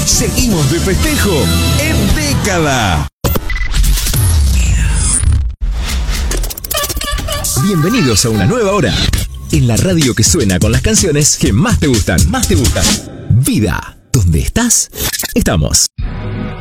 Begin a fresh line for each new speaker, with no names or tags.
Seguimos de festejo en década. Bienvenidos a una nueva hora en la radio que suena con las canciones que más te gustan. Vida, donde estás, estamos.